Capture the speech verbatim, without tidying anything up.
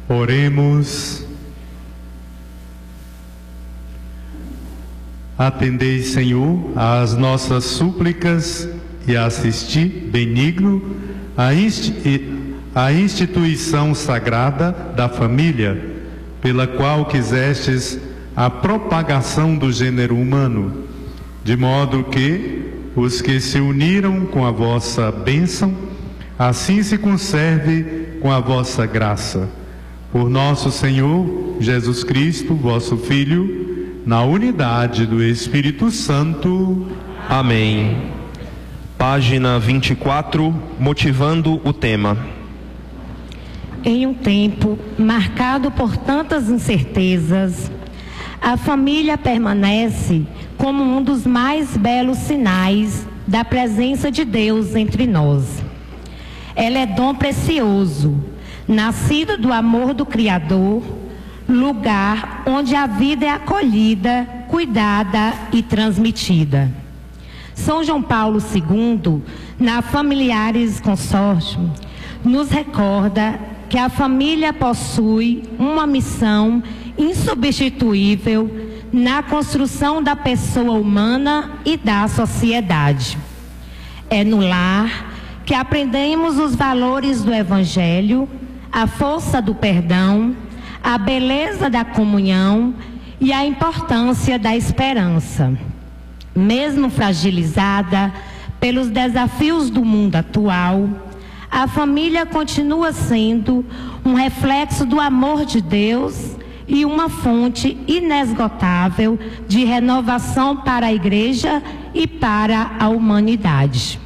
Oremos. Atendei, Senhor, às nossas súplicas e assisti, benigno, a, insti a instituição sagrada da família, pela qual quisestes a propagação do gênero humano, de modo que os que se uniram com a vossa bênção, assim se conserve com a vossa graça. Por nosso Senhor Jesus Cristo, vosso Filho, na unidade do Espírito Santo. Amém. Página vinte e quatro, motivando o tema. Em um tempo marcado por tantas incertezas, a família permanece como um dos mais belos sinais da presença de Deus entre nós. Ela é dom precioso, nascido do amor do Criador, lugar onde a vida é acolhida, cuidada e transmitida. São João Paulo segundo, na Familiaris Consortium, nos recorda que a família possui uma missão insubstituível na construção da pessoa humana e da sociedade. É no lar que aprendemos os valores do Evangelho, a força do perdão, a beleza da comunhão e a importância da esperança. Mesmo fragilizada pelos desafios do mundo atual, a família continua sendo um reflexo do amor de Deus e uma fonte inesgotável de renovação para a Igreja e para a humanidade.